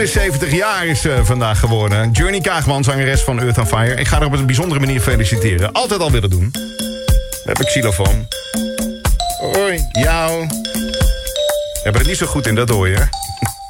79 jaar is vandaag geworden. Journey Kaagman, zangeres van Earth on Fire. Ik ga haar op een bijzondere manier feliciteren. Altijd al willen doen. We hebben xylofoon. Hoi, jou. We hebben het niet zo goed in, dat hoor je.